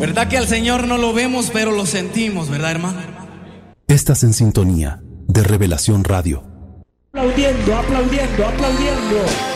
¿Verdad que al Señor no lo vemos, pero lo sentimos, verdad, hermano? Estás en sintonía de Revelación Radio. Aplaudiendo, aplaudiendo, aplaudiendo.